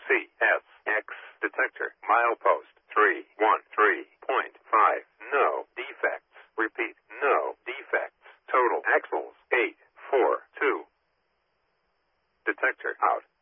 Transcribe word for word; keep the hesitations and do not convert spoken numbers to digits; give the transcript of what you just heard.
C S X detector. Milepost three one three point five. No defects. Repeat, no defects. Total axles eight four two. Detector out.